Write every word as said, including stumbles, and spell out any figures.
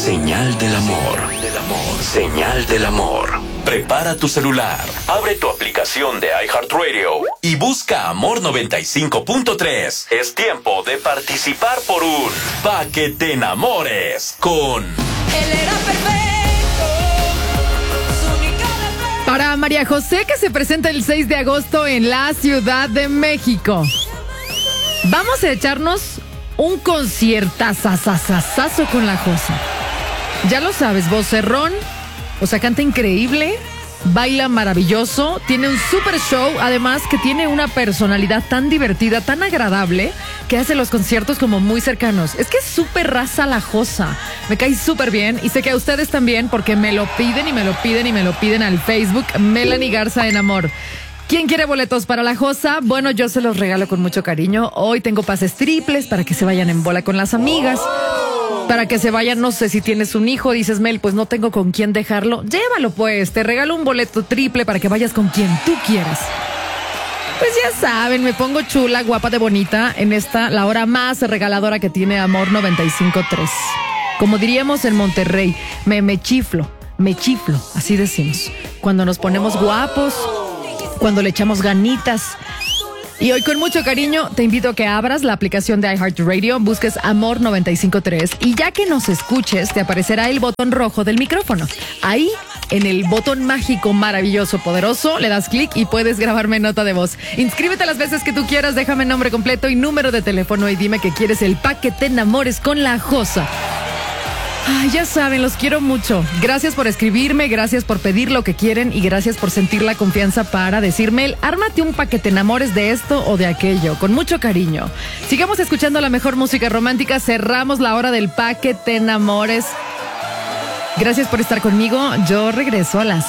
Señal del amor. Señal del amor. Prepara tu celular, abre tu aplicación de iHeartRadio y busca Amor noventa y cinco punto tres. Es tiempo de participar por un Pa' que te enamores con... Él era perfecto. Su única defecto. Para María José, que se presenta el seis de agosto en la Ciudad de México. Vamos a echarnos un conciertazazazazo con la Josa. Ya lo sabes, vocerrón, o sea, canta increíble, baila maravilloso, tiene un super show, además que tiene una personalidad tan divertida, tan agradable, que hace los conciertos como muy cercanos. Es que es súper raza la Josa, me cae súper bien y sé que a ustedes también porque me lo piden y me lo piden y me lo piden al Facebook, Melanie Garza en Amor. ¿Quién quiere boletos para la Josa? Bueno, yo se los regalo con mucho cariño. Hoy tengo pases triples para que se vayan en bola con las amigas. Para que se vayan, no sé si tienes un hijo, dices, Mel, pues no tengo con quién dejarlo. Llévalo pues, te regalo un boleto triple para que vayas con quien tú quieras. Pues ya saben, me pongo chula, guapa de bonita en esta, la hora más regaladora que tiene Amor noventa y cinco punto tres. Como diríamos en Monterrey, me, me chiflo, me chiflo, así decimos. Cuando nos ponemos guapos, cuando le echamos ganitas. Y hoy con mucho cariño te invito a que abras la aplicación de iHeartRadio, busques Amor noventa y cinco punto tres y ya que nos escuches te aparecerá el botón rojo del micrófono. Ahí, en el botón mágico, maravilloso, poderoso, le das clic y puedes grabarme nota de voz. Inscríbete las veces que tú quieras, déjame nombre completo y número de teléfono y dime que quieres el Pa' que te enamores con la Josa. Ay, ya saben, los quiero mucho. Gracias por escribirme, gracias por pedir lo que quieren y gracias por sentir la confianza para decirme, ármate un pa' que te enamores de esto o de aquello, con mucho cariño. Sigamos escuchando la mejor música romántica, cerramos la hora del Pa' que te enamores. Gracias por estar conmigo, yo regreso a las